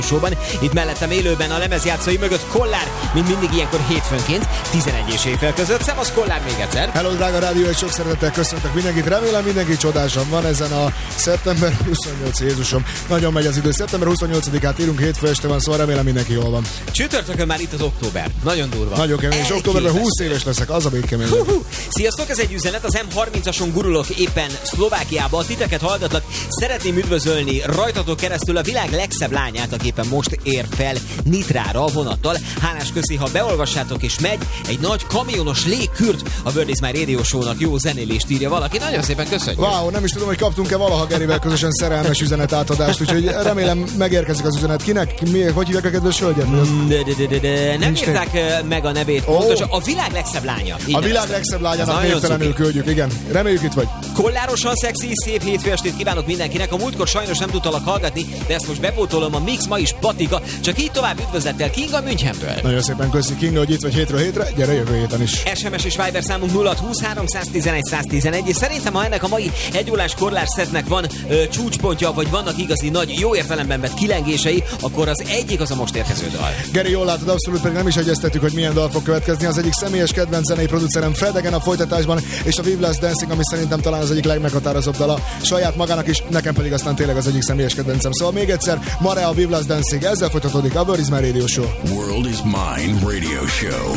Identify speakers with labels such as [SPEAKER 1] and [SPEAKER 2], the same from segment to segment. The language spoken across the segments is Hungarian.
[SPEAKER 1] Showban. Itt mellettem élőben a lemezjátszói mögött Kollár, mint mindig ilyenkor hétfőnként, 11 és éjfél között. Szevasz Kollár még egyszer!
[SPEAKER 2] Hello, drága rádió, és sok szeretettel köszöntök mindenkit. Remélem mindenki csodásan van ezen a szeptember 28, Jézusom. Nagyon megy az idő. Szeptember 28-át írunk, hétfő este van, szóval remélem mindenki jól van.
[SPEAKER 1] Csütörtökön már itt az október. Nagyon durva.
[SPEAKER 2] Nagyon kemény, és októberben 20 éves leszek, az a békemény.
[SPEAKER 1] Sziasztok, ez egy üzenet, az M30-ason gurulok éppen Szlovákiába, titeket hallgatlak. Szeretném üdvözölni rajtatok keresztül a világ legszebb lányát, aki éppen most ér fel Nitrára a vonattal. Hálás köszi, ha beolvassátok, és megy egy nagy kamionos légkürt a World is My Radio Show-nak. Jó zenélést írja valaki. Nagyon szépen köszönjük.
[SPEAKER 2] Wow, nem is tudom, hogy kaptunk-e valaha Gerivel közösen szerelmes üzenet átadást, úgyhogy remélem megérkezik az üzenet. Kinek? Hogy hívják a kedves hölgyet?
[SPEAKER 1] Nem írták meg a nevét. Pontosan. A világ legszebb lánya.
[SPEAKER 2] A világ legszebb lányának névtelenül küldjük, igen. Reméljük itt vagy.
[SPEAKER 1] Kollárosan szexi, szép hétfő estét kívánok mindenkinek. A múltkor sajnos nem tudtalak hallgatni, de ezt most bepótolom, a mix ma is patika. Csak így tovább üdvözlettel Kinga Münchenből.
[SPEAKER 2] Nagyon szépen köszi, Kinga, hogy itt vagy hétről hétre. Gyere jövő héten is.
[SPEAKER 1] SMS és Viber számunk 0620 311 111, és szerintem, ha ennek a mai egyórás korlás szetnek van csúcspontja, vagy vannak igazi nagy, jó értelemben vett kilengései, akkor az egyik az a most érkező dal.
[SPEAKER 2] Geri, jól látod, abszolút pedig nem is egyeztettük, hogy milyen dal fog következni. Az egyik személyes kedvenc zenei producerem Fred Again a folytatásban, és a Vive Last Dancing, ami szerintem talán az egyik legmeghatározóbb dala saját magának is, nekem pedig aztán tényleg az egyik személyes kedvencem. Szóval még egyszer, Mare a Vive Last Dancing, ezzel folytatódik a World is My Radio Show.
[SPEAKER 3] World is Mine Radio Show.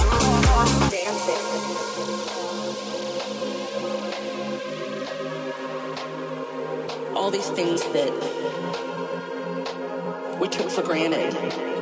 [SPEAKER 4] All these things that we took for granted